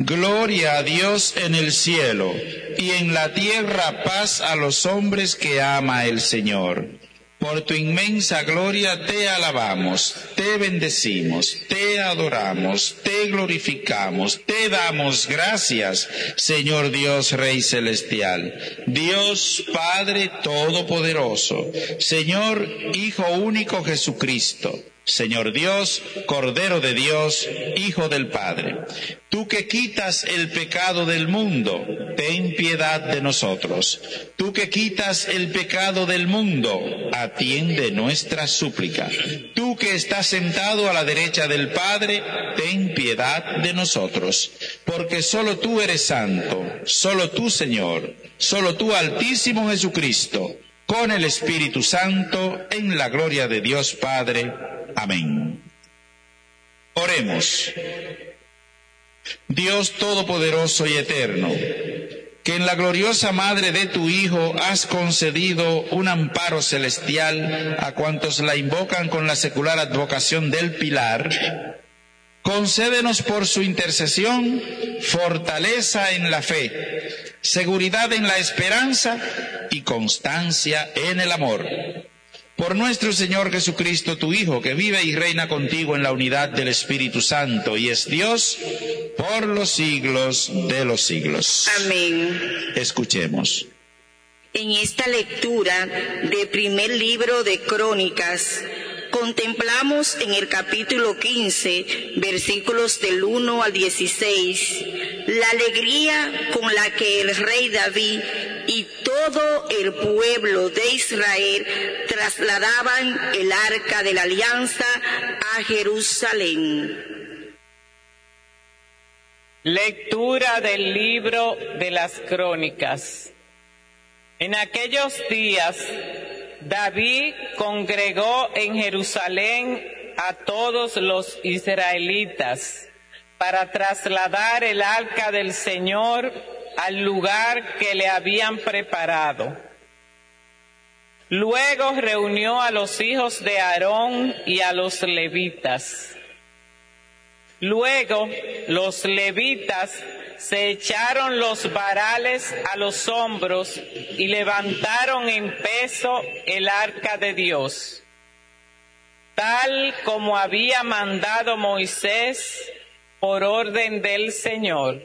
Gloria a Dios en el cielo, y en la tierra paz a los hombres que ama el Señor. Por tu inmensa gloria te alabamos, te bendecimos, te adoramos, te glorificamos, te damos gracias, Señor Dios Rey Celestial, Dios Padre Todopoderoso, Señor Hijo único Jesucristo, Señor Dios, Cordero de Dios, Hijo del Padre. Tú que quitas el pecado del mundo, ten piedad de nosotros. Tú que quitas el pecado del mundo, atiende nuestra súplica. Tú que estás sentado a la derecha del Padre, ten piedad de nosotros. Porque solo tú eres santo, solo tú, Señor, solo tú, Altísimo Jesucristo, con el Espíritu Santo, en la gloria de Dios Padre. Amén. Oremos. Dios Todopoderoso y Eterno, que en la gloriosa Madre de tu Hijo has concedido un amparo celestial a cuantos la invocan con la secular advocación del Pilar, concédenos por su intercesión fortaleza en la fe, seguridad en la esperanza y constancia en el amor. Por nuestro Señor Jesucristo, tu Hijo, que vive y reina contigo en la unidad del Espíritu Santo y es Dios por los siglos de los siglos. Amén. Escuchemos. En esta lectura del primer libro de Crónicas, contemplamos en el capítulo 15, versículos del 1 al 16, la alegría con la que el rey David y todo el pueblo de Israel trasladaban el arca de la alianza a Jerusalén. Lectura del libro de las Crónicas. En aquellos días, David congregó en Jerusalén a todos los israelitas para trasladar el arca del Señor al lugar que le habían preparado. Luego reunió a los hijos de Aarón y a los levitas. Luego los levitas se echaron los varales a los hombros y levantaron en peso el arca de Dios, tal como había mandado Moisés por orden del Señor.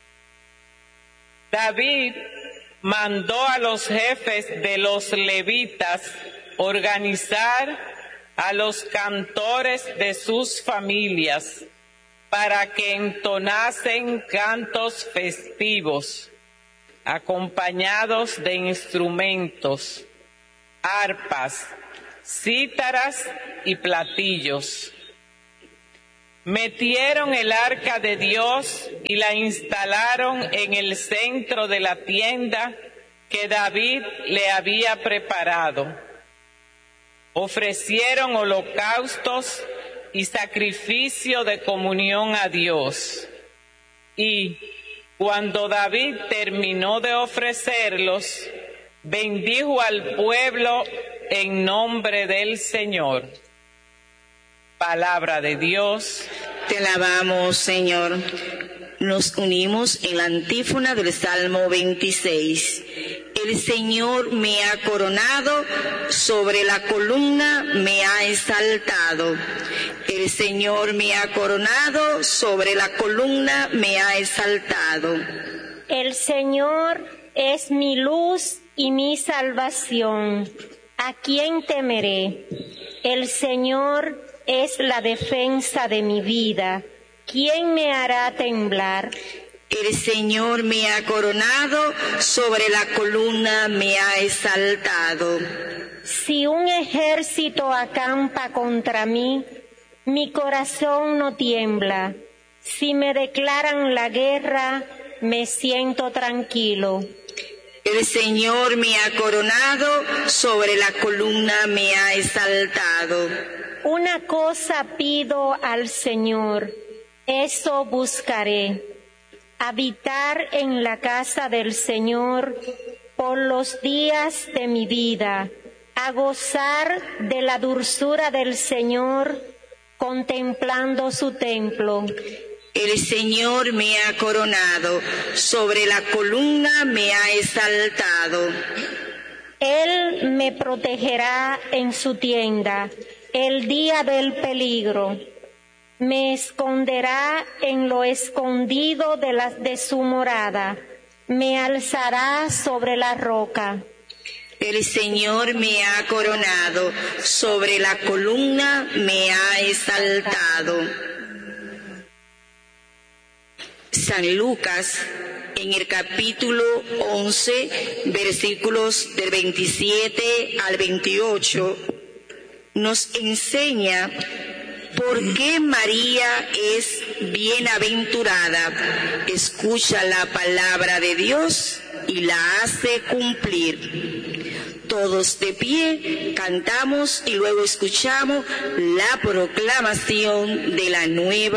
David mandó a los jefes de los levitas organizar a los cantores de sus familias para que entonasen cantos festivos, acompañados de instrumentos, arpas, cítaras y platillos. Metieron el arca de Dios y la instalaron en el centro de la tienda que David le había preparado. Ofrecieron holocaustos y sacrificio de comunión a Dios. Y cuando David terminó de ofrecerlos, bendijo al pueblo en nombre del Señor. Palabra de Dios. Te alabamos, Señor. Nos unimos en la antífona del Salmo 26. El Señor me ha coronado, sobre la columna me ha exaltado. El Señor me ha coronado, sobre la columna me ha exaltado. El Señor es mi luz y mi salvación. ¿A quién temeré? El Señor es la defensa de mi vida. ¿Quién me hará temblar? El Señor me ha coronado, sobre la columna me ha exaltado. Si un ejército acampa contra mí, mi corazón no tiembla. Si me declaran la guerra, me siento tranquilo. El Señor me ha coronado, sobre la columna me ha exaltado. Una cosa pido al Señor, eso buscaré, habitar en la casa del Señor por los días de mi vida, a gozar de la dulzura del Señor, contemplando su templo. El Señor me ha coronado, sobre la columna me ha exaltado. Él me protegerá en su tienda el día del peligro. Me esconderá en lo escondido de su morada. Me alzará sobre la roca. El Señor me ha coronado, sobre la columna me ha exaltado. San Lucas, en el capítulo 11, versículos del 27 al 28, nos enseña por qué María es bienaventurada. Escucha la palabra de Dios y la hace cumplir. Todos de pie cantamos y luego escuchamos la proclamación de la nueva